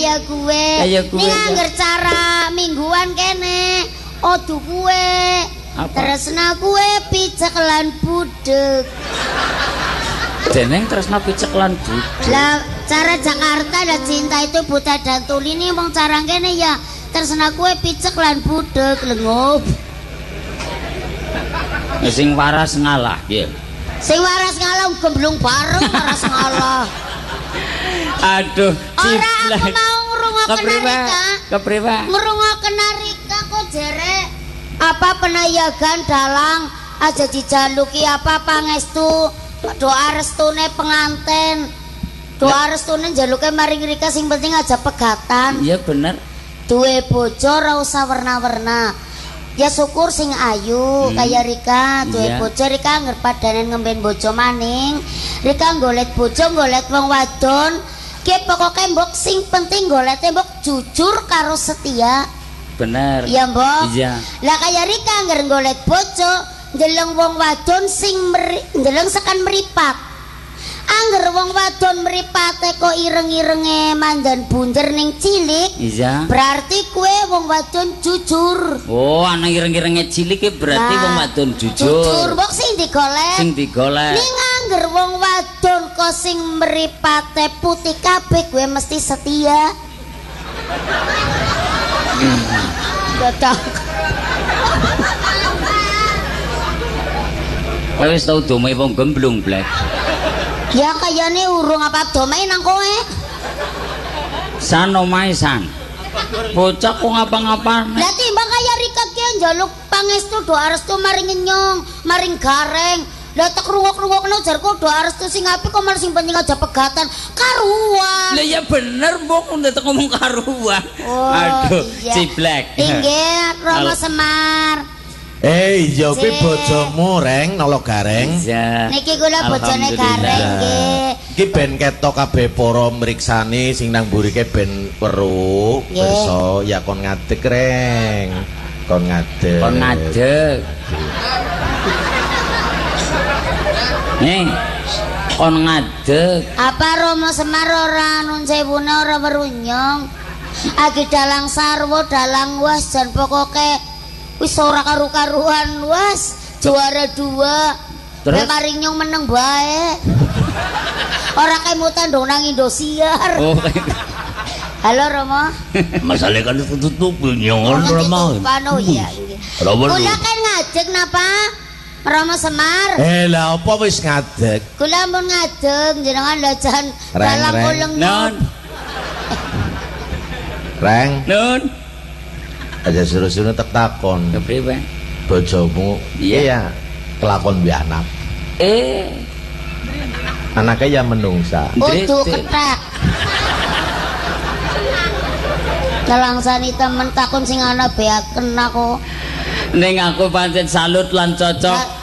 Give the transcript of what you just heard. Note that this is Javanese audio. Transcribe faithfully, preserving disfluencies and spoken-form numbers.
kaya gue. Kaya gue. Ning angger cara mingguan kene. Odu gue. Tresna gue picek lan budek. Jeneng tresna picek lan budek. Lah cara Jakarta ada cinta itu buta dan tuli nih wong cara kene ya tresna gue picek lan budek lengup. Sing waras ngalah ya. Sing waras ngalah gemblung bareng waras ngalah. Aduh, ora aku mau ngrungokken Narika. Kepriwe? Ngrungokken Narika kok jere apa penayagan dalang aja dijaluki apa pangestu doa restune penganten. Doa restune jaluke maring Rika sing penting aja pegatan. Iya bener. Duwe bojo ora usah warna-warna. Ya syukur sing ayu hmm. Kaya Rika duwe yeah. Bojo Rika ngerpadanen ngemben bojo maning. Rika golet bojo golet wong wadon. Ki pokoke mbok sing penting golete mbok jujur karo setia. Bener. Iya mbok. Iya. Lah kaya Rika ngger golet bojo ndeleng wong wadon sing ndeleng sekan meripat. Angger wong wadon mripate kok ireng-irenge mandan bunder ning cilik. Iya. Berarti kue wong wadon jujur. Oh, ana ireng-irenge cilik ki berarti nah, wong wadon jujur. Jujur mbok sing digolek. Sing digolek. Ning angger wong wadon kok sing mripate putih kabeh kue mesti setia. Dadak. Kowe wis tau domai wong gemblung, Blek. Ya kayane urung apa domai nang kowe. San omahe san. Bocah kok ngapa-ngapa. Lah timbang kaya Rika ki njaluk pangestu doa restu maring nyong, maring gareng. Lah tek rungok-rungokno jarku doa restu sing apik kok malah sing penting aja pegatan karuan. Lah ya bener mbok ndek ngomong karuan. Oh, aduh, iya. Ciblek. Inggih, Romo Semar. Eh, iya kuwi bojomu Reng nolo gareng. Iya. Niki kula bojone gareng nggih. Iki ben ketok kabeh para mriksani sing nang mburike ben weruh, pirsa ya kon ngadeg Reng. Kon ngadeg. Kon ngadeg. Nih, kon ngadeg. Apa Romo Semar ora nun sewune ora werunyong. Agi dalang sarwa dalang was jan pokoke wis ora karu-karuan was juara dua. Terus maring nyong meneng bae. Ora kemutan dong nang Indosiar. Oh. Halo Romo. Masalah kan tutup nyong Romo. Pano ya. Kula kan ngajek napa? Romo Semar. Eh lah apa wis ngadeg? Kula mun ngadeg jenengan lajan dalang kuleng non. Reng. Nun. Aja suruh-suruh tek takon. Kepriwe? Bojomu iya ya kelakon bi anak. Eh. Anaknya ya menungsa. Utuh ketek. Kalangsani temen takon sing ana beaken aku. Ning aku pancen salut lan cocok.